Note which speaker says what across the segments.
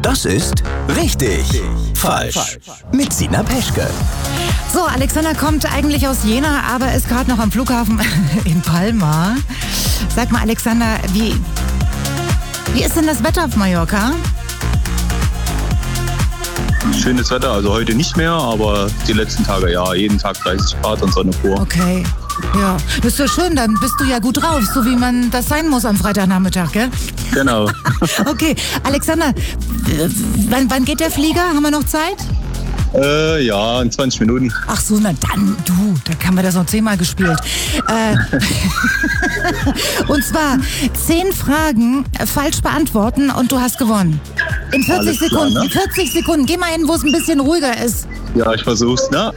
Speaker 1: Das ist richtig falsch. Mit Sina Peschke.
Speaker 2: So, Alexander kommt eigentlich aus Jena, aber ist gerade noch am Flughafen in Palma. Sag mal, Alexander, wie ist denn das Wetter auf Mallorca?
Speaker 3: Schönes Wetter, also heute nicht mehr, aber die letzten Tage ja, jeden Tag 30 Grad und Sonne pur.
Speaker 2: Okay, ja, das ist ja schön, dann bist du ja gut drauf, so wie man das sein muss am Freitagnachmittag, gell?
Speaker 3: Genau.
Speaker 2: Okay, Alexander, wann geht der Flieger? Haben wir noch Zeit?
Speaker 3: Ja, in 20 Minuten.
Speaker 2: Ach so, na dann, da haben wir das noch 10-mal gespielt. Und zwar 10 Fragen falsch beantworten und du hast gewonnen. In 40
Speaker 3: Alles klar,
Speaker 2: Sekunden.
Speaker 3: ne?
Speaker 2: 40 Sekunden. Geh mal hin, wo es ein bisschen ruhiger ist.
Speaker 3: Ja, ich versuch's, ne?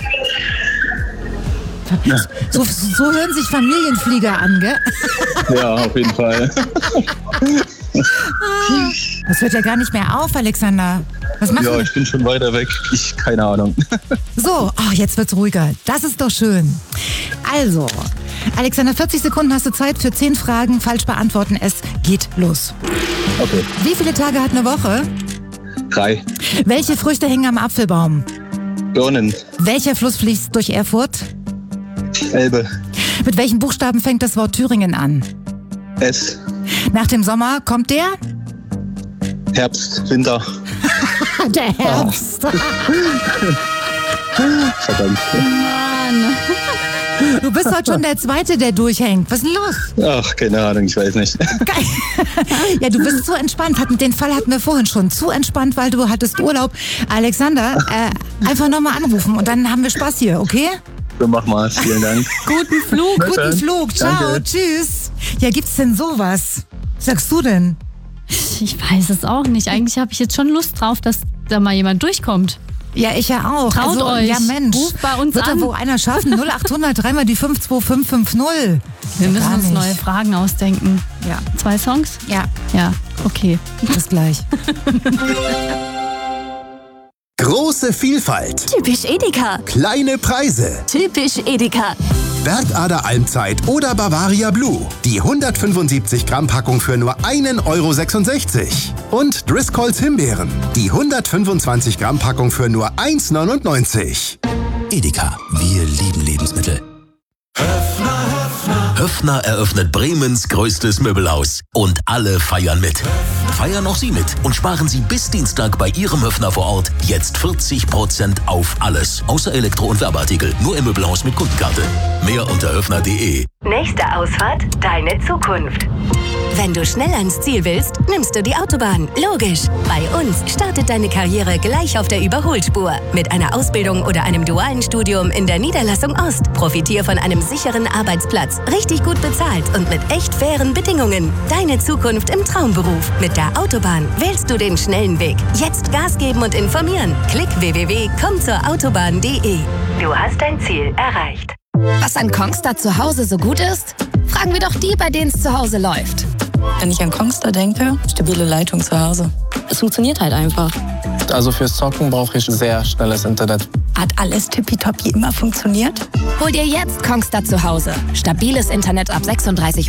Speaker 2: So hören sich Familienflieger an, gell?
Speaker 3: Ja, auf jeden Fall.
Speaker 2: Das hört ja gar nicht mehr auf, Alexander. Was machst
Speaker 3: Ja,
Speaker 2: du?
Speaker 3: ich bin schon weiter weg. Keine Ahnung.
Speaker 2: So, jetzt wird's ruhiger. Das ist doch schön. Also, Alexander, 40 Sekunden hast du Zeit für 10 Fragen. Falsch beantworten. Es geht los.
Speaker 3: Okay.
Speaker 2: Wie viele Tage hat eine Woche?
Speaker 3: 3.
Speaker 2: Welche Früchte hängen am Apfelbaum?
Speaker 3: Birnen.
Speaker 2: Welcher Fluss fließt durch Erfurt?
Speaker 3: Elbe.
Speaker 2: Mit welchen Buchstaben fängt das Wort Thüringen an?
Speaker 3: S.
Speaker 2: Nach dem Sommer kommt der?
Speaker 3: Herbst. Winter.
Speaker 2: Der Herbst.
Speaker 3: Verdammt.
Speaker 4: Mann.
Speaker 2: Du bist heute schon der Zweite, der durchhängt. Was ist denn los?
Speaker 3: Ach, keine Ahnung, ich weiß nicht.
Speaker 2: Geil. Ja, du bist zu entspannt. Den Fall hatten wir vorhin schon. Zu entspannt, weil du hattest Urlaub. Alexander, einfach nochmal anrufen und dann haben wir Spaß hier, okay?
Speaker 3: So, mach mal. Vielen Dank.
Speaker 2: Guten Flug. Guten Flug. Ciao.
Speaker 3: Danke.
Speaker 2: Tschüss. Ja, gibt's denn sowas? Was sagst du denn?
Speaker 4: Ich weiß es auch nicht. Eigentlich habe ich jetzt schon Lust drauf, dass da mal jemand durchkommt.
Speaker 2: Ja, ich ja auch.
Speaker 4: Traut euch.
Speaker 2: Ja, Mensch.
Speaker 4: Ruft bei uns
Speaker 2: Wird
Speaker 4: an.
Speaker 2: da wohl einer schaffen? 0800 3 mal die 52550.
Speaker 4: Wir müssen
Speaker 2: Gar
Speaker 4: uns
Speaker 2: nicht.
Speaker 4: neue Fragen ausdenken.
Speaker 2: Ja.
Speaker 4: 2 Songs?
Speaker 2: Ja,
Speaker 4: Ja, okay.
Speaker 2: bis gleich.
Speaker 1: Große Vielfalt.
Speaker 5: Typisch Edeka.
Speaker 1: Kleine Preise.
Speaker 5: Typisch Edeka.
Speaker 1: Bergader Almzeit oder Bavaria Blue. Die 175 Gramm Packung für nur 1,66 €. Und Driscolls Himbeeren. Die 125 Gramm Packung für nur 1,99 €. Edeka, wir lieben Lebensmittel.
Speaker 6: Höffner eröffnet Bremens größtes Möbelhaus. Und alle feiern mit. Feiern auch Sie mit und sparen Sie bis Dienstag bei Ihrem Höffner vor Ort jetzt 40% auf alles. Außer Elektro- und Werbeartikel. Nur im Möbelhaus mit Kundenkarte. Mehr unter höffner.de.
Speaker 7: Nächste Ausfahrt, deine Zukunft.
Speaker 5: Wenn du schnell ans Ziel willst, nimmst du die Autobahn. Logisch. Bei uns startet deine Karriere gleich auf der Überholspur. Mit einer Ausbildung oder einem dualen Studium in der Niederlassung Ost. Profitier von einem sicheren Arbeitsplatz. Richtig gut bezahlt und mit echt fairen Bedingungen. Deine Zukunft im Traumberuf. Mit der Autobahn wählst du den schnellen Weg. Jetzt Gas geben und informieren. Klick www.kommzurautobahn.de.
Speaker 7: Du hast dein Ziel erreicht.
Speaker 8: Was an Kongstar zu Hause so gut ist? Fragen wir doch die, bei denen es zu Hause läuft.
Speaker 9: Wenn ich an Kongstar denke, stabile Leitung zu Hause. Es funktioniert halt einfach.
Speaker 10: Also fürs Zocken brauche ich sehr schnelles Internet.
Speaker 9: Hat alles tippitoppi immer funktioniert?
Speaker 8: Hol dir jetzt Kongstar zu Hause. Stabiles Internet ab 36